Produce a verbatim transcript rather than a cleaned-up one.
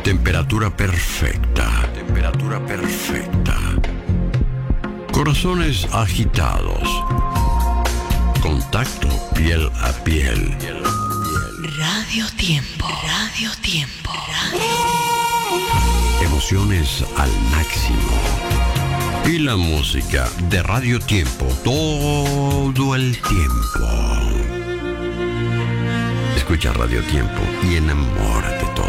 Temperatura perfecta. Temperatura perfecta. Corazones agitados. Contacto piel a piel. Radio Tiempo. Radio Tiempo. Radio... Emociones al máximo. Y la música de Radio Tiempo todo el tiempo. Escucha Radio Tiempo y enamórate todo.